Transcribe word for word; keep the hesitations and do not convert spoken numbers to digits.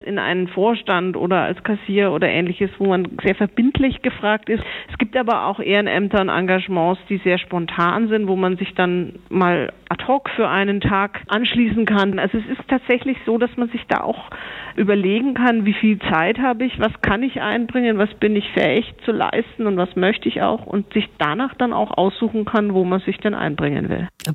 in einen Vorstand oder als Kassier oder ähnliches, wo man sehr verbindlich gefragt ist. Es gibt aber auch Ehrenämter und Engagements, die sehr spontan sind, wo man sich dann mal ad hoc für einen Tag anschließen kann. Also es ist tatsächlich so, dass man sich da auch überlegen kann, wie viel Zeit habe ich, was kann ich einbringen, was bin ich fähig zu leisten und was möchte ich auch und sich danach dann auch aussuchen kann, wo man sich denn einbringen will.